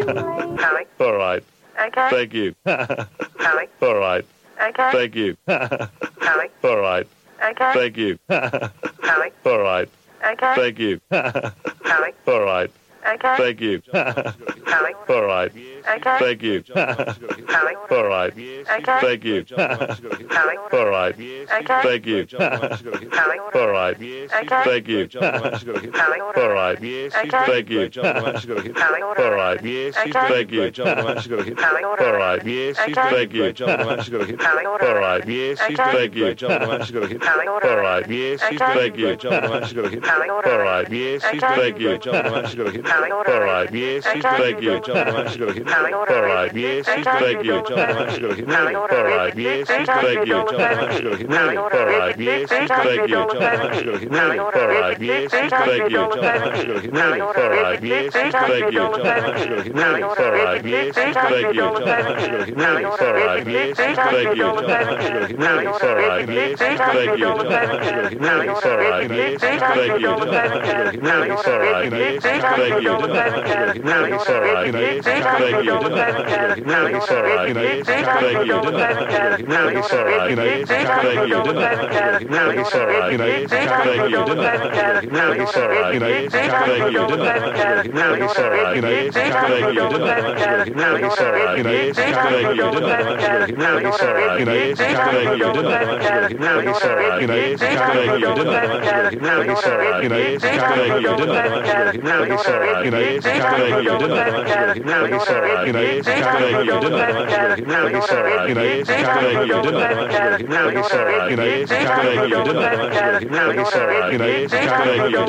Harry. All right. Okay. Thank you. Harry. All right. Okay. Thank you. Harry. All right. Okay. Thank you. Harry. All right. Okay. Thank you. Harry. All right. Okay. Thank you. Harry. All right. Okay. Thank you. Harry. All right. Okay. Thank you. Harry. All right. Okay. Thank you. Harry. All right. Okay. Thank you. Harry. All right. Okay. Thank you. Harry. All right. Okay. Thank you. Harry. All right. Okay. Thank you. Harry. All right. Okay. Thank you. Harry. All right. Okay. Thank you. Harry. All right. Okay. Thank you. Harry. All right. Okay. Thank you. Harry. All right. Okay. Thank you. Harry. All right. Okay. Thank you. Harry. All right. Thank you. Harry. All right. Thank you. Harry. All right. Thank you. Harry. All right. Thank you. Harry. All right. Thank you. Harry. All right. Thank you. Harry. All right. Thank you. Harry. All right. Thank you. Harry. All right. Thank you. Harry. All right. Thank you. Harry. All right. Thank you. All right. Thank you. All right. Thank you. All right. Thank you. All right. Thank you. All right. Thank you. All right. Thank you. All right. Thank you. All right. Thank you. All right. Thank you. All right. Thank you. All right. Thank you. All right. Thank you.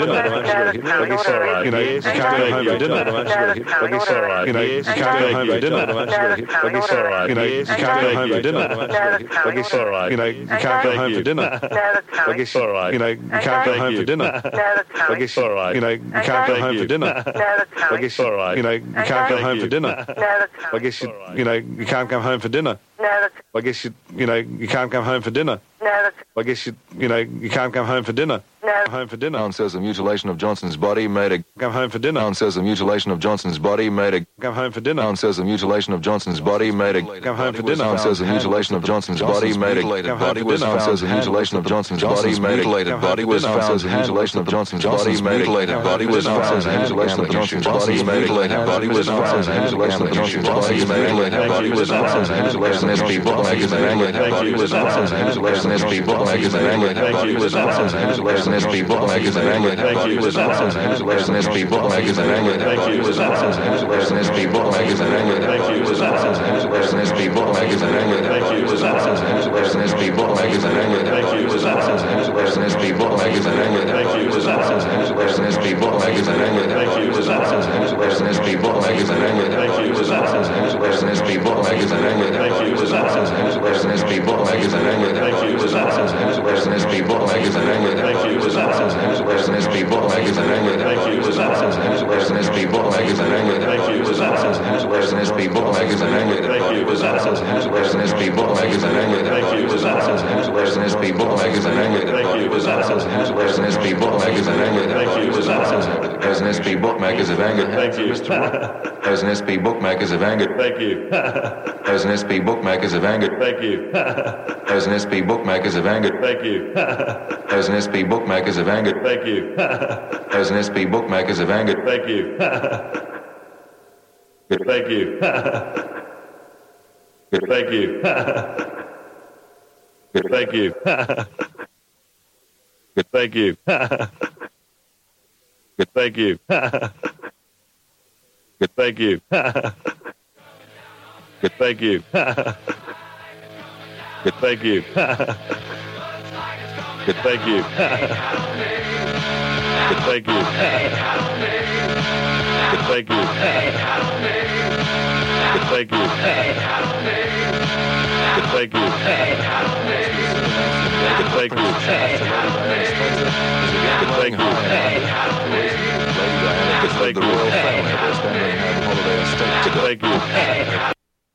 All right. Thank you. dinner. It's all right. You know, you can't go home for dinner. It's all right. You know, you can't go home for dinner. It's all right. You know, you can't go home for dinner. It's all right. You know, you can't go home for dinner. It's all right. You know, you can't go home for dinner. It's all right. You know, you can't go home for dinner. I guess you know, you can't come home for dinner. I guess you know, you can't come home for dinner. I guess you know, you can't come home for dinner. Home for dinner. Brown says the mutilation of Johnson's body made a... Come home for dinner. Brown says the mutilation of Johnson's body made a... Come home for dinner. Brown says the mutilation of Johnson's body made a... Come home for dinner. Brown says the mutilation of Johnson's body made a... Come home for dinner. Brown says the mutilation of Johnson's body made a... Mutilated body was Brown says found. the mutilation of Johnson's body made a... Mutilated body was Brown says the found. mutilation of Johnson's body made a... Mutilated body was found. Mutilation of Johnson's body made a... Mutilated body was found. Mutilation SB book magazine. Mutilated body was found. Mutilation SB book magazine. Mutilated body was found. Mutilation SB book magazine. Body was found. Mutilation SB book magazine. Body was found. Mutilation SB book magazine. Body was found. Mutilation SB book magazine. Body was found. Mutilation SB book magazine. Body was found. Mutilation SB book magazine. Body was found. Mutilation SB book magazine. Body was found. Mutilation SB book magazine. Body was found. Mutilation SB book magazine. Body was found. Mutilation SB book magazine. Body was found. Mutilation SB book magazine. Body was found. Mutilation SB book magazine. Body was found. Mutilation SB book magazine. Body was found. Mutilation SB book magazine. Body was found. Mutilation SB book magazine. Body was found. Mutilation SB book magazine. Body was found. Mutilation SB book magazine. Body was found. As an SB book magazine. Thank you. As an SB book magazine. Thank you. As an SB book magazine. Thank you. As an SB book magazine. Thank you. As an SB book magazine. Thank you. As an SB book magazine. Thank you. Thank you. Thank you. Thank you. Thank you. Thank you. Thank you. Thank you. Thank you. Thank you. Thank you. Thank you. Thank you. Thank you. Thank you. Thank you. Lady Diana, the royal family, they're spending a holiday estate today. Thank you.